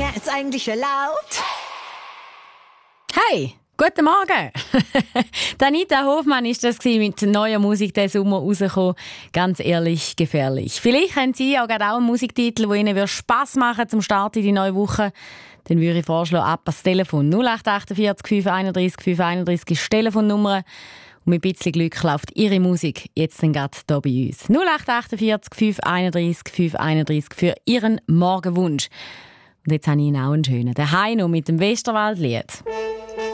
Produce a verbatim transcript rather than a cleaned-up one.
Menge ist eigentlich erlaubt? Hey, guten Morgen! Anita Hofmann war das mit neuer Musik diesen Sommer rausgekommen. Ganz ehrlich, gefährlich. Vielleicht haben Sie auch gerade auch einen Musiktitel, der Ihnen Spass machen zum Start in die neue Woche. Dann würde ich vorschlagen, ab das Telefon null acht achtundvierzig fünf einunddreißig fünf einunddreißig ist die Telefonnummer. Und mit ein bisschen Glück läuft Ihre Musik jetzt dann gerade hier bei uns. null acht achtundvierzig fünf einunddreißig fünf einunddreißig für Ihren Morgenwunsch. Und jetzt habe ich Ihnen auch einen schönen. Der Heino mit dem Westerwaldlied.